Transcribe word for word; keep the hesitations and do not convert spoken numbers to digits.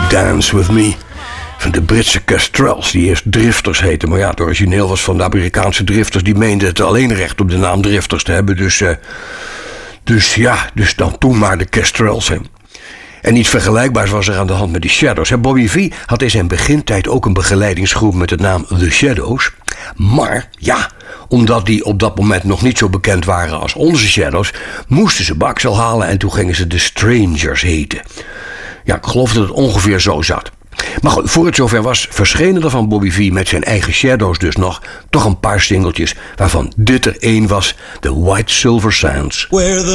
Dance With Me van de Britse Kestrels, die eerst Drifters heten. Maar ja, het origineel was van de Amerikaanse Drifters. Die meenden het alleen recht op de naam Drifters te hebben. Dus, uh, dus ja, dus dan toen maar de Kestrels. Hè. En iets vergelijkbaars was er aan de hand met de Shadows. Hè. Bobby Vee had in zijn begintijd ook een begeleidingsgroep met de naam The Shadows. Maar ja, omdat die op dat moment nog niet zo bekend waren als onze Shadows, moesten ze baksel halen en toen gingen ze de Strangers heten. Ja, ik geloof dat het ongeveer zo zat. Maar goed, voor het zover was, verschenen er van Bobby Vee met zijn eigen Shadows dus nog toch een paar singeltjes, waarvan dit er één was, The White Silver Sands. Where the